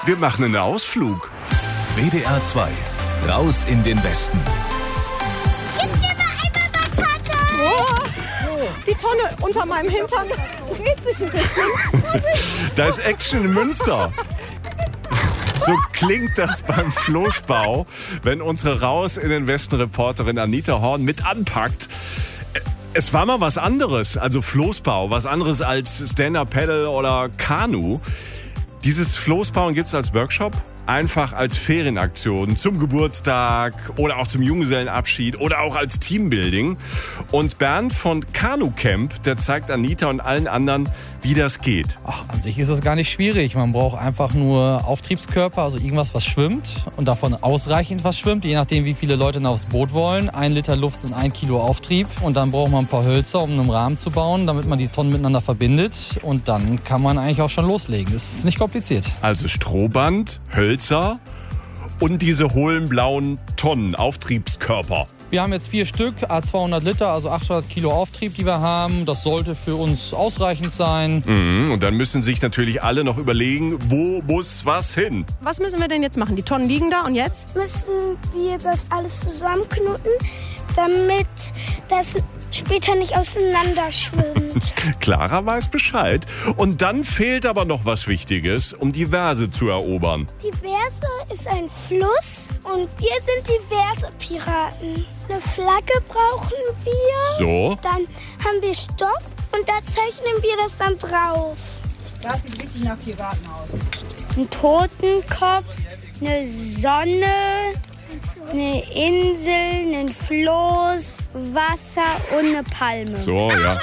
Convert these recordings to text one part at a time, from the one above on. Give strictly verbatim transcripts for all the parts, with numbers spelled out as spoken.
wir machen einen Ausflug. W D R zwei. Raus in den Westen. Gib mir mal einmal was, Vater! Oh, die Tonne unter meinem Hintern dreht sich ein bisschen. Da ist Action in Münster. So klingt das beim Floßbau, wenn unsere Raus in den Westen Reporterin Anita Horn mit anpackt. Es war mal was anderes, also Floßbau, was anderes als Stand-Up-Paddle oder Kanu. Dieses Floßbauen gibt's als Workshop, einfach als Ferienaktion zum Geburtstag oder auch zum Junggesellenabschied oder auch als Teambuilding. Und Bernd von Kanu Camp, der zeigt Anita und allen anderen, wie das geht. Ach, an sich ist das gar nicht schwierig. Man braucht einfach nur Auftriebskörper, also irgendwas, was schwimmt und davon ausreichend was schwimmt, je nachdem, wie viele Leute aufs Boot wollen. Ein Liter Luft sind ein Kilo Auftrieb und dann braucht man ein paar Hölzer, um einen Rahmen zu bauen, damit man die Tonnen miteinander verbindet und dann kann man eigentlich auch schon loslegen. Das ist nicht kompliziert. Also Strohband, Hölzer und diese hohlen blauen Tonnen, Auftriebskörper. Wir haben jetzt vier Stück, à zweihundert Liter, also achthundert Kilo Auftrieb, die wir haben. Das sollte für uns ausreichend sein. Mhm, und dann müssen sich natürlich alle noch überlegen, wo muss was hin? Was müssen wir denn jetzt machen? Die Tonnen liegen da und jetzt? Müssen wir das alles zusammenknoten, damit das später nicht auseinander schwimmt. Clara weiß Bescheid. Und dann fehlt aber noch was Wichtiges, um die Verse zu erobern. Die Verse ist ein Fluss und wir sind die Verse-Piraten. Eine Flagge brauchen wir. So. Dann haben wir Stoff und da zeichnen wir das dann drauf. Das sieht richtig nach Piraten aus. Ein Totenkopf, eine Sonne, eine Insel, ein Floß, Wasser und eine Palme. So, ja.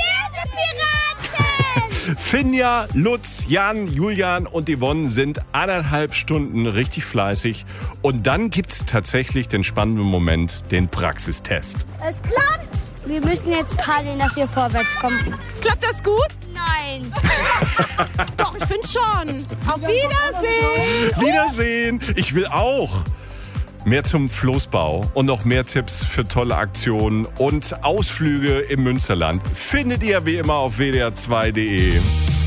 Piraten! Finja, Lutz, Jan, Julian und Yvonne sind anderthalb Stunden richtig fleißig. Und dann gibt's tatsächlich den spannenden Moment, den Praxistest. Es klappt! Wir müssen jetzt paddeln, dass wir vorwärts kommen. Klappt das gut? Nein! Doch, ich finde schon. Auf Wiedersehen! Wiedersehen! Ich will auch! Mehr zum Floßbau und noch mehr Tipps für tolle Aktionen und Ausflüge im Münsterland findet ihr wie immer auf w d r zwei punkt d e.